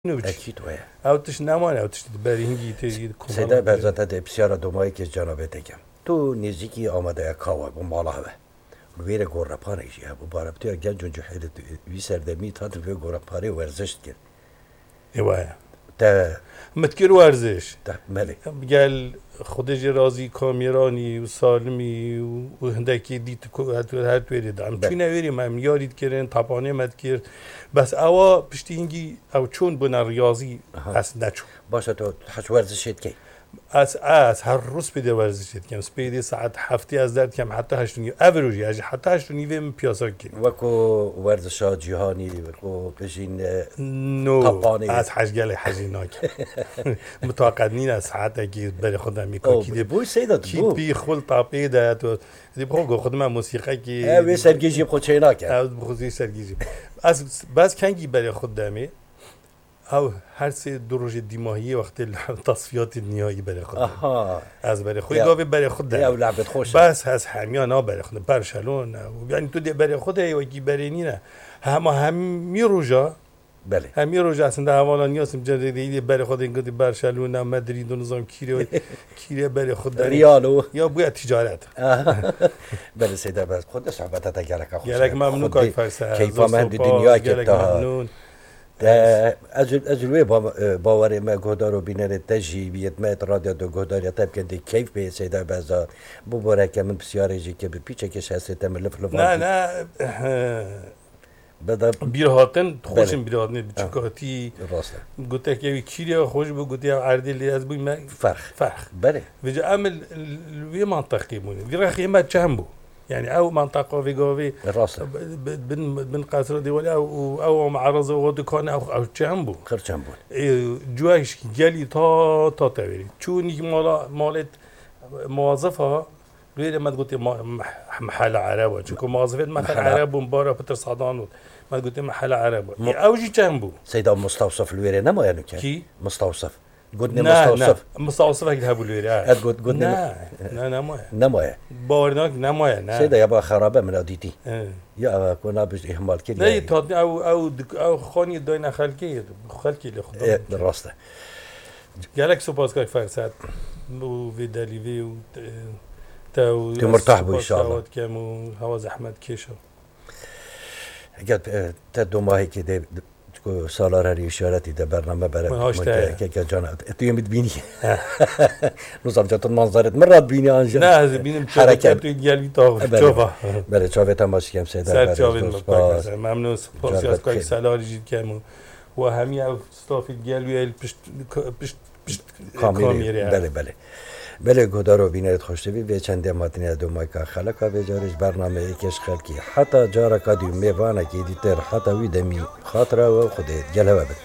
اكيد ويا او تش نمانه او تش برینگی تی سيدا بزاتا ده بسیار دومایی که جنابه تگم تو نزدیکی آمده کاوه با مالا هوا ویره گوره پانیشی ها بارب تو اگر جنجو حیل وی سردمی تا تو گوره پانی ورزش کرد ایوه تا متکر ورزش تا ملی گل خودش رازی کامیرانی و سالمی و هندکی دیت هر توی دام چی نویریم هم یارید کردن تپانه مد کرد بس اوا پشتی اینگی او چون بنا ریاضی از نچو باشه تو حش ورزشید کی از هر روز پیدا ورزشید کم سپیدی ساعت هفتی از درد کم حتی 8 اوروجی از حتی 8 پیاسا کنیم وکو ورزشات جهانی وکو بجین نو تپانه از حجگل حجیناک متوقع نین از ساعت که برای خودم میکنم کی بوی سیدا کی تو بی خود تاپی ده تو دی بخو خودم موسیقی کی وی سرگیجی خود چه نکرد از بخوزی سرگیجی از باز کنگی برای خود دمی او هر سه دروج دیماهی وقت تصفیات نهایی برای خود آها از برای خود گاوی برای خود دمی یا لعبت خوش بس از همیانا برای خود برشلونه یعنی تو دی برای خود و کی برای نینه همی روزا بله همی روزا اصلا حوالا نیازم جدیدی برای خود اینکه برشلونه مدرید و نظام کیره برای خود ریالو یا بوی تجارت بله سیدا بس خود صحبت تا گلک خوش گلک ممنون کای فرسه کیفا من دنیا که تا از روی باور ما گودار و بینر تجربیت ما رادیو دو گودار تاب کنده کیف به سیدا بازار ببره که من بسیاری که به پیچه که شاسته تمل فلوان نه بدا بیر هاتن خوشم بیر هاتن چیکاتی راسته گوته که کیریا خوش بو گوته عردی از بوی ما فرخ بله وجا عمل وی منطقي موني في رخي ما تشامبو يعني او منطقه في قوي راسته بن قصر دي ولا او معرض ودكان او تشامبو خير جنبون جواش جالي تا تاويري چوني مالت موظفه غير ما تقولي محل عرب چون موظفين محل عرب مباراه بتر صدان ما تقولي محل عرب او جي تشامبو سيدا مستوصف الويري نما يعني كي مستوصف قدني مستوصف مستوصف هيك هابو الويري قدني نما باورناك نما سيدا يابا خرابه من اديتي يا كنا بج اهمال كده لا تادني او خاني داين خلقي اللي خدا راسته قالك سوباس كاك فرسات و فيداليفي و تو مرتاح بو ان شاء الله كم هواز احمد كيشو قد تدو ماهي كده سالار هر اشارتی در برنامه برای که جان تو یه می‌بینی نظام جات منظرت مرات بینی آنجا نه ببینم حرکت تو گلی تا چوبا بله چاوه تماس کم سیدا سپاس ممنون سپاس از کاری سالاری جید کم و همین استاف گلی پشت کامیری بله گودارو بینرت خوشتوی به چند ماتنی دو مایکا خلقا به جارش برنامه یکش خلقی حتی جارا کادیو میوانه که دیتر حتی وی دمی خاطره و خودت جلوه بد